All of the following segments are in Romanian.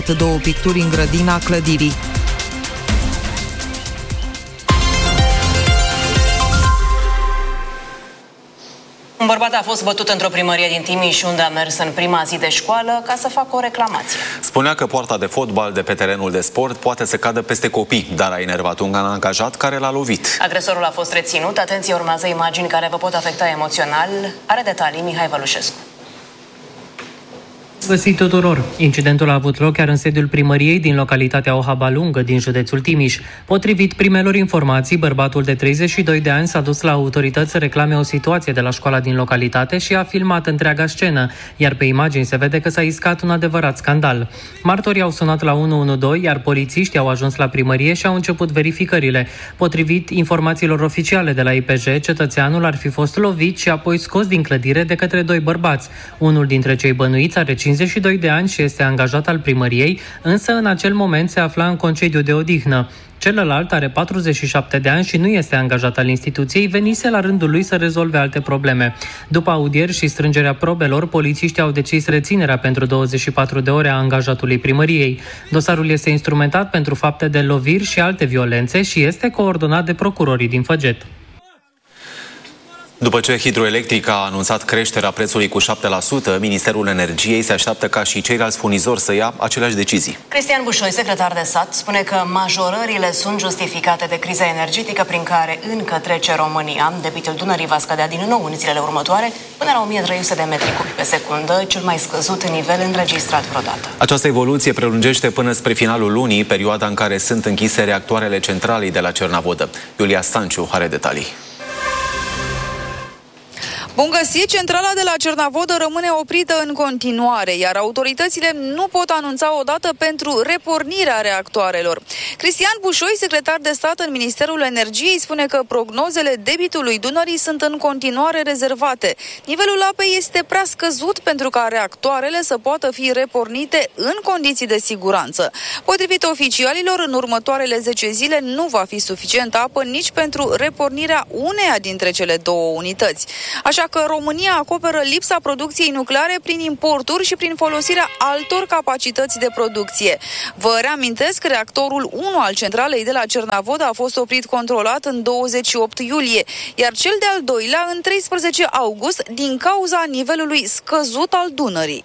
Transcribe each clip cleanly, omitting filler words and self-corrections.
Două picturi în grădina clădirii. Un bărbat a fost bătut într-o primărie din Timiș, unde a mers în prima zi de școală ca să facă o reclamație. Spunea că poarta de fotbal de pe terenul de sport poate să cadă peste copii, dar a enervat un angajat care l-a lovit. Agresorul a fost reținut. Atenție, urmează imagini care vă pot afecta emoțional. Are detalii Mihai Vălușescu. Găsit tuturor. Incidentul a avut loc chiar în sediul primăriei din localitatea Ohaba Lungă, din județul Timiș. Potrivit primelor informații, bărbatul de 32 de ani s-a dus la autorități să reclame o situație de la școala din localitate și a filmat întreaga scenă, iar pe imagini se vede că s-a iscat un adevărat scandal. Martorii au sunat la 112, iar polițiștii au ajuns la primărie și au început verificările. Potrivit informațiilor oficiale de la IPJ, cetățeanul ar fi fost lovit și apoi scos din clădire de către doi bărbați. Unul dintre cei bănuiți are 52 de ani și este angajat al primăriei, însă în acel moment se afla în concediu de odihnă. Celălalt are 47 de ani și nu este angajat al instituției, venise la rândul lui să rezolve alte probleme. După audieri și strângerea probelor, polițiștii au decis reținerea pentru 24 de ore a angajatului primăriei. Dosarul este instrumentat pentru fapte de loviri și alte violențe și este coordonat de procurorii din Făget. După ce Hidroelectrica a anunțat creșterea prețului cu 7%, Ministerul Energiei se așteaptă ca și ceilalți furnizori să ia aceleași decizii. Cristian Bușoi, secretar de stat, spune că majorările sunt justificate de criza energetică prin care încă trece România. Debitul Dunării va scădea din nou în zilele următoare până la 1300 de metri cubi pe secundă, cel mai scăzut nivel înregistrat vreodată. Această evoluție prelungește până spre finalul lunii, perioada în care sunt închise reactoarele centralei de la Cernavodă. Iulia Stanciu are detalii. Bun găsit, centrala de la Cernavodă rămâne oprită în continuare, iar autoritățile nu pot anunța o dată pentru repornirea reactoarelor. Cristian Bușoi, secretar de stat în Ministerul Energiei, spune că prognozele debitului Dunării sunt în continuare rezervate. Nivelul apei este prea scăzut pentru ca reactoarele să poată fi repornite în condiții de siguranță. Potrivit oficialilor, în următoarele 10 zile nu va fi suficientă apă nici pentru repornirea uneia dintre cele două unități. Așa că România acoperă lipsa producției nucleare prin importuri și prin folosirea altor capacități de producție. Vă reamintesc, reactorul 1 al centralei de la Cernavodă a fost oprit controlat în 28 iulie, iar cel de-al doilea în 13 august din cauza nivelului scăzut al Dunării.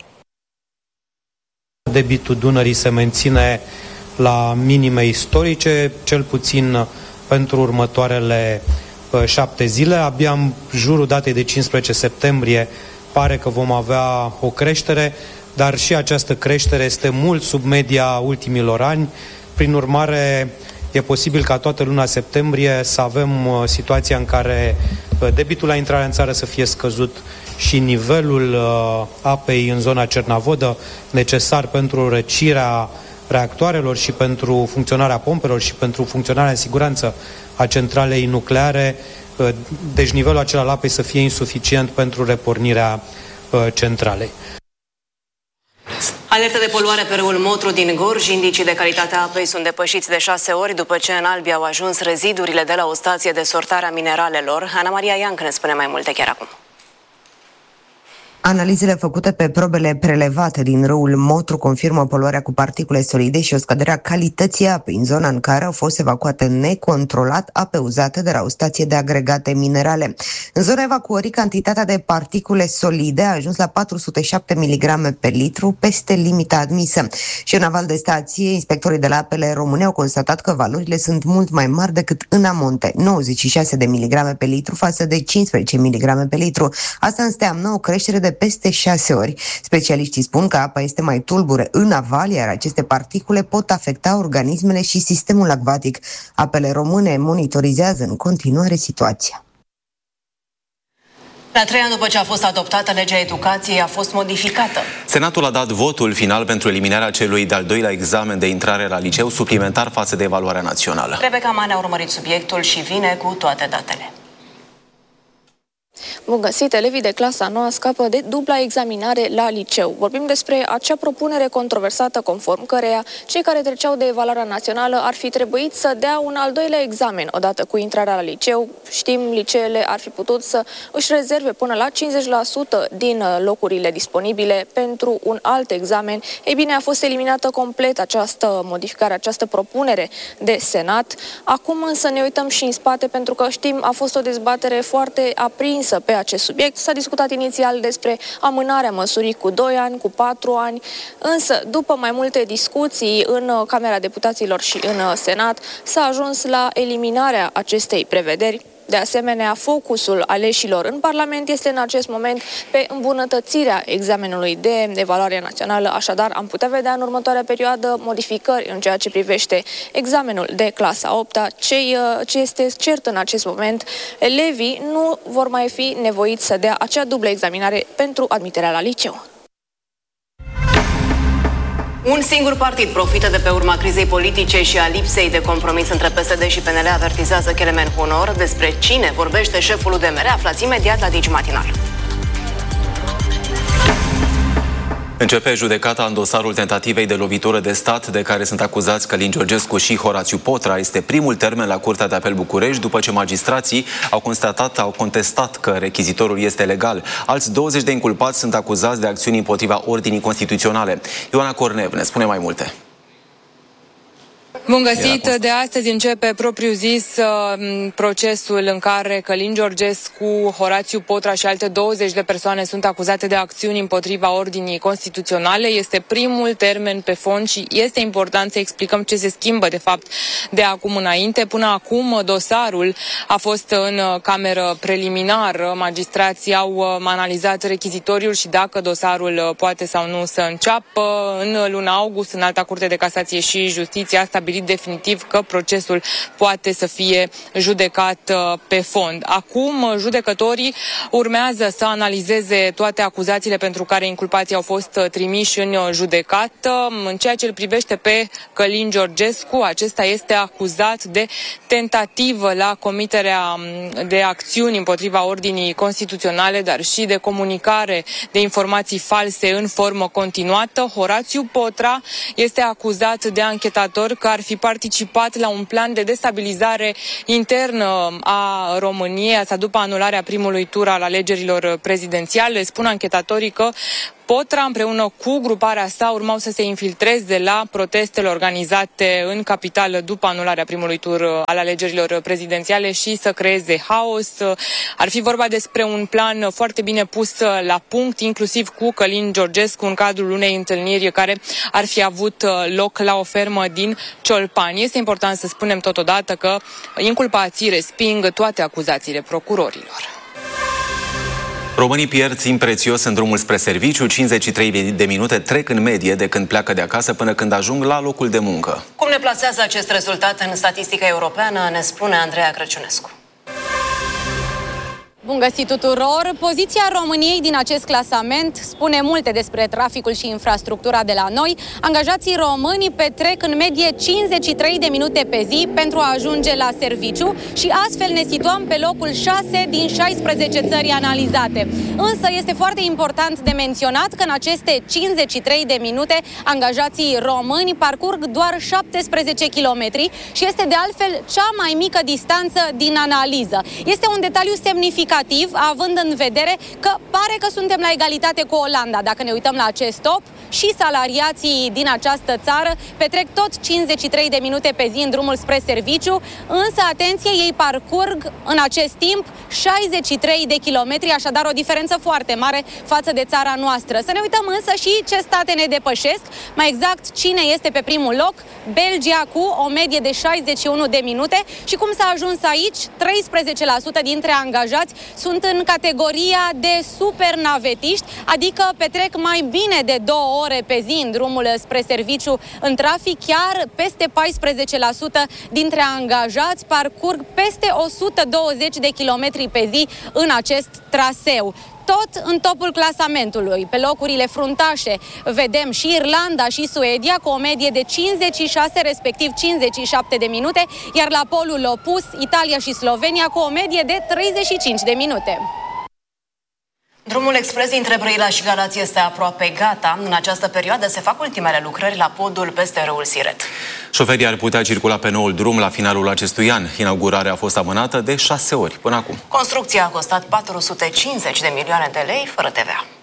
Debitul Dunării se menține la minime istorice, cel puțin pentru următoarele 7 zile. Abia în jurul datei de 15 septembrie pare că vom avea o creștere, dar și această creștere este mult sub media ultimilor ani. Prin urmare, e posibil ca toată luna septembrie să avem situația în care debitul la intrare în țară să fie scăzut și nivelul apei în zona Cernavodă necesar pentru răcirea reactoarelor și pentru funcționarea pompelor și pentru funcționarea în siguranță a centralei nucleare, deci nivelul acela al apei să fie insuficient pentru repornirea centralei. Alertă de poluare pe râul Motru din Gorj. Indicii de calitate a apei sunt depășiți de 6 ori după ce în Albi au ajuns rezidurile de la o stație de sortare a mineralelor. Ana Maria Iancă ne spune mai multe chiar acum. Analizele făcute pe probele prelevate din râul Motru confirmă poluarea cu particule solide și o scădere a calității apei în zona în care au fost evacuate necontrolat ape uzate de la o stație de agregate minerale. În zona evacuării, cantitatea de particule solide a ajuns la 407 mg pe litru, peste limita admisă. Și în aval de stație, inspectorii de la apele române au constatat că valorile sunt mult mai mari decât în amonte, 96 de mg pe litru față de 15 mg pe litru. Asta înseamnă o creștere de peste 6 ori. Specialiștii spun că apa este mai tulbure în aval, iar aceste particule pot afecta organismele și sistemul acvatic. Apele române monitorizează în continuare situația. La 3 ani după ce a fost adoptată, legea educației a fost modificată. Senatul a dat votul final pentru eliminarea celui de-al doilea examen de intrare la liceu suplimentar față de evaluarea națională. Rebecca Manea a urmărit subiectul și vine cu toate datele. Bun găsit, elevii de clasa 9 scapă de dubla examinare la liceu. Vorbim despre acea propunere controversată conform căreia cei care treceau de evaluarea națională ar fi trebuit să dea un al doilea examen odată cu intrarea la liceu. Știm, liceele ar fi putut să își rezerve până la 50% din locurile disponibile pentru un alt examen. Ei bine, a fost eliminată complet această modificare, această propunere de Senat. Acum însă ne uităm și în spate pentru că știm, a fost o dezbatere foarte aprinsă pe acest subiect. S-a discutat inițial despre amânarea măsurii cu 2 ani, cu 4 ani, însă după mai multe discuții în Camera Deputaților și în Senat s-a ajuns la eliminarea acestei prevederi. De asemenea, focusul aleșilor în Parlament este în acest moment pe îmbunătățirea examenului de evaluare națională, așadar am putea vedea în următoarea perioadă modificări în ceea ce privește examenul de clasa 8-a. Ce este cert în acest moment, elevii nu vor mai fi nevoiți să dea acea dublă examinare pentru admiterea la liceu. Un singur partid profită de pe urma crizei politice și a lipsei de compromis între PSD și PNL, avertizează Kelemen Hunor. Despre cine vorbește șeful UDMR, aflați imediat la Digi Matinal. Începe judecata în dosarul tentativei de lovitură de stat de care sunt acuzați Călin Georgescu și Horațiu Potra. Este primul termen la Curtea de Apel București după ce magistrații au contestat că rechizitorul este legal. Alți 20 de inculpați sunt acuzați de acțiuni împotriva ordinii constituționale. Ioana Cornev ne spune mai multe. Bun găsit! De astăzi începe propriu-zis procesul în care Călin Georgescu, Horațiu Potra și alte 20 de persoane sunt acuzate de acțiuni împotriva ordinii constituționale. Este primul termen pe fond și este important să explicăm ce se schimbă de fapt de acum înainte. Până acum dosarul a fost în cameră preliminar. Magistrații au analizat rechizitoriul și dacă dosarul poate sau nu să înceapă. În luna august, în Alta Curte de Casație și Justiție a stabilit definitiv că procesul poate să fie judecat pe fond. Acum, judecătorii urmează să analizeze toate acuzațiile pentru care inculpații au fost trimiși în judecată. În ceea ce îl privește pe Călin Georgescu, acesta este acuzat de tentativă la comiterea de acțiuni împotriva ordinii constituționale, dar și de comunicare de informații false în formă continuată. Horațiu Potra este acuzat de anchetator că ar fi participat la un plan de destabilizare internă a României, asta după anularea primului tur al alegerilor prezidențiale. Spun anchetatorii că Potra împreună cu gruparea sa urmau să se infiltreze la protestele organizate în capitală după anularea primului tur al alegerilor prezidențiale și să creeze haos. Ar fi vorba despre un plan foarte bine pus la punct, inclusiv cu Călin Georgescu, în cadrul unei întâlniri care ar fi avut loc la o fermă din Ciolpani. Este important să spunem totodată că inculpații resping toate acuzațiile procurorilor. Românii pierd timp prețios în drumul spre serviciu. 53 de minute trec în medie de când pleacă de acasă până când ajung la locul de muncă. Cum ne plasează acest rezultat în statistica europeană, ne spune Andreea Crăciunescu. Bun găsit tuturor! Poziția României din acest clasament spune multe despre traficul și infrastructura de la noi. Angajații români petrec în medie 53 de minute pe zi pentru a ajunge la serviciu și astfel ne situăm pe locul 6 din 16 țări analizate. Însă este foarte important de menționat că în aceste 53 de minute angajații români parcurg doar 17 km și este de altfel cea mai mică distanță din analiză. Este un detaliu semnificativ, având în vedere că pare că suntem la egalitate cu Olanda. Dacă ne uităm la acest top, și salariații din această țară petrec tot 53 de minute pe zi în drumul spre serviciu, însă, atenție, ei parcurg în acest timp 63 de kilometri, așadar o diferență foarte mare față de țara noastră. Să ne uităm însă și ce state ne depășesc, mai exact cine este pe primul loc. Belgia cu o medie de 61 de minute și cum s-a ajuns aici, 13% dintre angajați sunt în categoria de supernavetiști, adică petrec mai bine de 2 ore pe zi în drumul spre serviciu în trafic, chiar peste 14% dintre angajați parcurg peste 120 de kilometri pe zi în acest traseu. Tot în topul clasamentului, pe locurile fruntașe, vedem și Irlanda și Suedia cu o medie de 56, respectiv 57 de minute, iar la polul opus, Italia și Slovenia cu o medie de 35 de minute. Drumul expres dintre Brăila și Galați este aproape gata. În această perioadă se fac ultimele lucrări la podul peste râul Siret. Șoferii ar putea circula pe noul drum la finalul acestui an. Inaugurarea a fost amânată de 6 ori până acum. Construcția a costat 450 de milioane de lei, fără TVA.